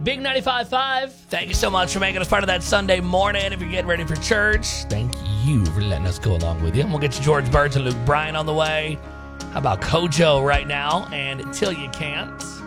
Big 95.5. Thank you so much for making us part of that Sunday morning. If you're getting ready for church, thank you for letting us go along with you. And we'll get you George Birds and Luke Bryan on the way. How about Kojo right now and Till You Can't?